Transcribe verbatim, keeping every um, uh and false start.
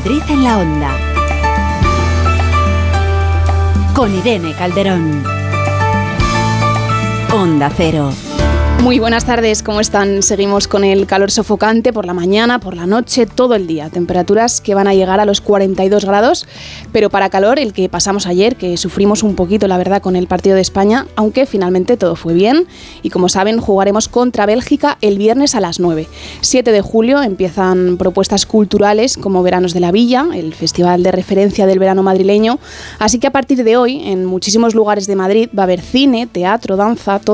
Madrid en la Onda. Con Irene Calderón. Onda Cero. Muy buenas tardes, ¿cómo están? Seguimos con el calor sofocante por la mañana, por la noche, todo el día. Temperaturas que van a llegar a los cuarenta y dos grados, pero para calor el que pasamos ayer, que sufrimos un poquito, la verdad, con el partido de España, aunque finalmente todo fue bien. Y como saben, jugaremos contra Bélgica el viernes a las nueve. siete de julio empiezan propuestas culturales como Veranos de la Villa, el festival de referencia del verano madrileño. Así que a partir de hoy, en muchísimos lugares de Madrid va a haber cine, teatro, danza, todo